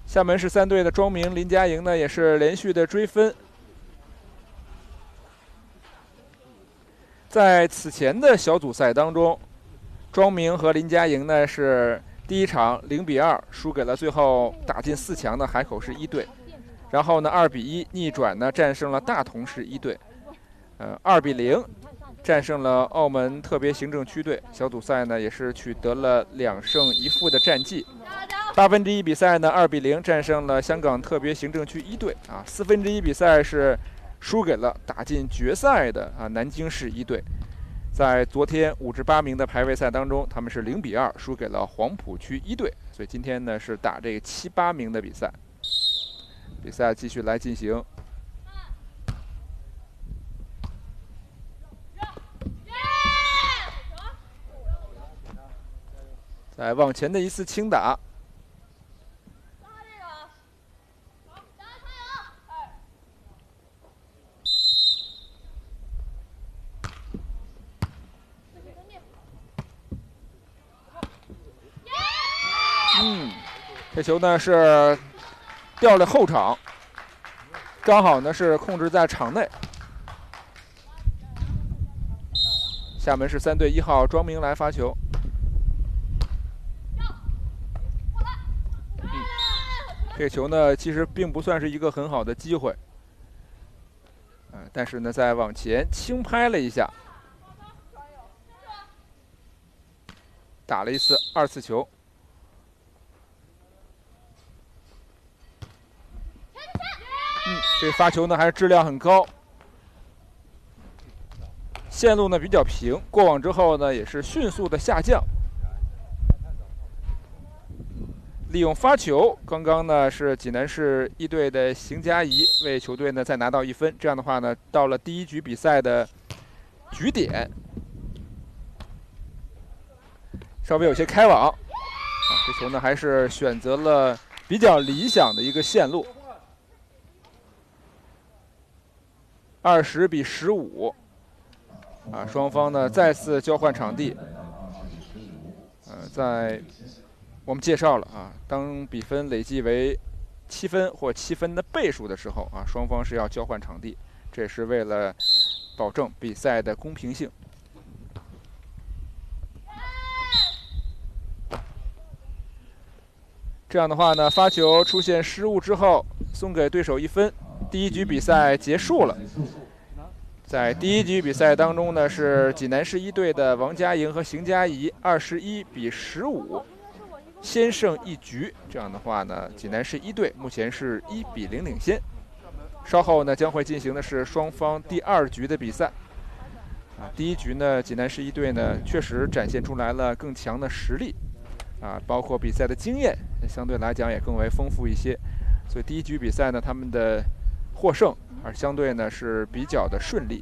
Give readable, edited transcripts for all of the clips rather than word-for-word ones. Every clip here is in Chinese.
厦门市3队的庄明、林佳莹呢，也是连续的追分。在此前的小组赛当中，庄明和林佳莹呢是第一场0比2输给了最后打进4强的海口市1队，然后呢2比1逆转呢战胜了大同市1队，2比0战胜了澳门特别行政区队。小组赛呢也是取得了2胜1负的战绩。1/8比赛呢2比0战胜了香港特别行政区1队啊，1/4比赛是输给了打进决赛的南京市1队。在昨天5至8名的排位赛当中，他们是0比2输给了黄埔区1队，所以今天呢是打这个7、8名的比赛。比赛继续来进行。在往前的一次轻打。这球呢是掉了后场，刚好呢是控制在场内。厦门市3队1号庄明来发球。这个球呢其实并不算是一个很好的机会，但是呢在往前轻拍了一下，打了一次2次球。这发球呢还是质量很高，线路呢比较平，过网之后呢也是迅速的下降。利用发球，刚刚呢是济南市1队的邢佳怡为球队呢再拿到1分，这样的话呢到了第1局比赛的局点，稍微有些开网，这球呢还是选择了比较理想的一个线路。20比15，双方呢再次交换场地。在我们介绍了当比分累计为7分或7分的倍数的时候双方是要交换场地，这也是为了保证比赛的公平性。这样的话呢，发球出现失误之后，送给对手1分。第1局比赛结束了。在第1局比赛当中呢，是济南市1队的王佳莹和邢佳怡21比15先胜1局。这样的话呢，济南市1队目前是1比0领先。稍后呢将会进行的是双方第2局的比赛。第1局呢，济南市1队呢确实展现出来了更强的实力，包括比赛的经验相对来讲也更为丰富一些，所以第1局比赛呢，他们的获胜而相对呢是比较的顺利。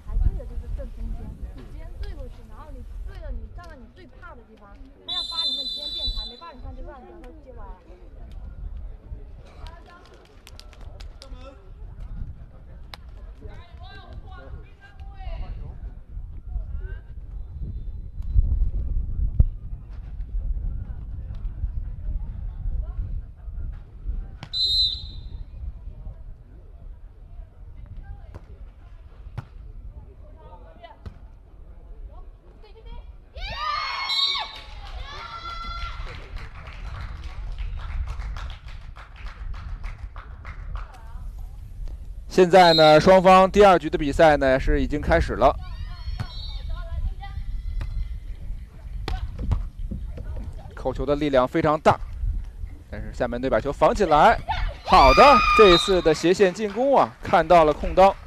现在呢，双方第2局的比赛呢是已经开始了。扣球的力量非常大，但是厦门队把球防起来。好的，这一次的斜线进攻看到了空当。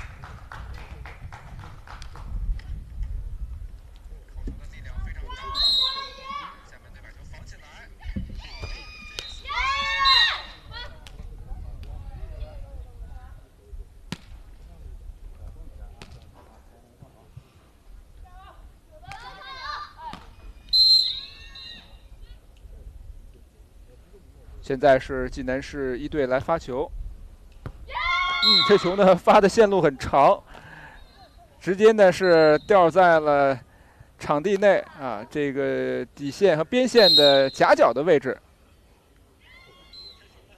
现在是济南市1队来发球，这球呢发的线路很长，直接呢是掉在了场地内这个底线和边线的夹角的位置。